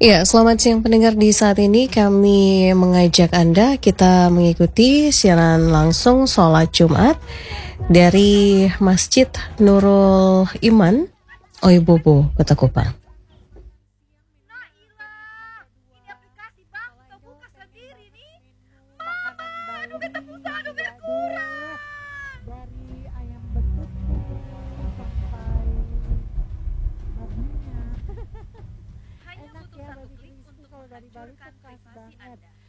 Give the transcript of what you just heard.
Ya, selamat siang pendengar. Di saat ini kami mengajak Anda kita mengikuti siaran langsung sholat Jumat dari Masjid Nurul Iman, Oibobo, Kota Kupang. Ini aplikasi bang, kau buka sendiri nih. Mama, aduh kita pulsa, aduh berkurang. Dari ayam betutu sampai babinya. Hanya Enak butuh ya satu babi klik crispy untuk kalau dari Bali menghancurkan tuh khas privasi banget. Anda.